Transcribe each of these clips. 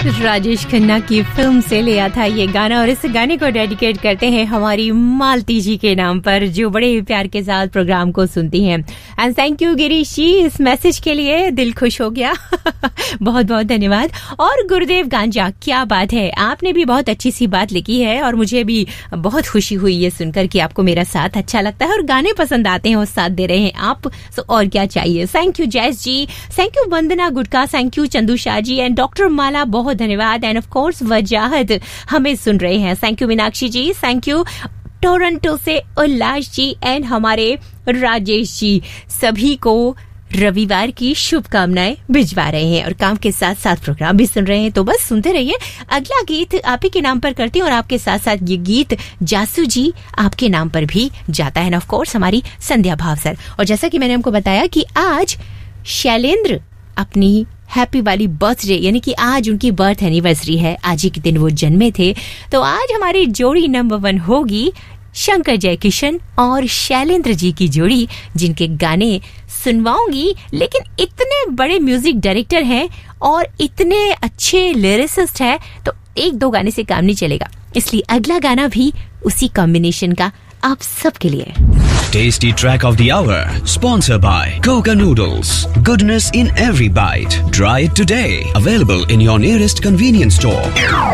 राजेश खन्ना की फिल्म से लिया था ये गाना और इस गाने को डेडिकेट करते हैं हमारी मालती जी के नाम पर जो बड़े प्यार के साथ प्रोग्राम को सुनती हैं। एंड थैंक यू गिरीश जी इस मैसेज के लिए, दिल खुश हो गया। बहुत बहुत धन्यवाद। और गुरुदेव गांजा, क्या बात है, आपने भी बहुत अच्छी सी बात लिखी है और मुझे भी बहुत खुशी हुई ये सुनकर कि आपको मेरा साथ अच्छा लगता है और गाने पसंद आते हैं और साथ दे रहे हैं आप, सो और क्या चाहिए। थैंक यू जैस जी, thank you Vandana gutka, thank you Chandu Shah ji and doctor माला, बहुत धन्यवाद। एंड ऑफ कोर्स वजाहत हमें सुन रहे हैं, thank you Meenakshi ji, thank you Toronto से उल्लास जी एंड हमारे राजेश जी, सभी को रविवार की शुभकामनाएं भिजवा रहे हैं और काम के साथ साथ प्रोग्राम भी सुन रहे हैं। तो बस सुनते रहिए। अगला गीत आप ही के नाम पर करती हूँ और आपके साथ साथ ये गीत जासू जी आपके नाम पर भी जाता है। ऑफ कोर्स हमारी संध्या भावसर, और जैसा कि मैंने हमको बताया कि आज शैलेंद्र अपनी हैप्पी वाली बर्थडे यानी कि आज उनकी बर्थ एनिवर्सरी है, आज ही के दिन वो जन्मे थे। तो आज हमारी जोड़ी नंबर 1 होगी शंकर जयकिशन और शैलेंद्र जी की जोड़ी, जिनके गाने सुनवाऊंगी। लेकिन इतने बड़े म्यूजिक डायरेक्टर हैं और इतने अच्छे लिरिसिस्ट हैं तो एक दो गाने से काम नहीं चलेगा, इसलिए अगला गाना भी उसी कॉम्बिनेशन का आप सबके लिए। Tasty track of the hour, sponsored by Coca Noodles. Goodness in every bite. Try it today. Available in your nearest convenience store.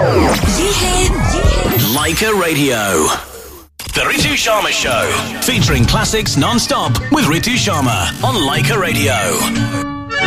Leica Radio. The Ritu Sharma Show. Featuring classics non-stop with Ritu Sharma on Leica Radio.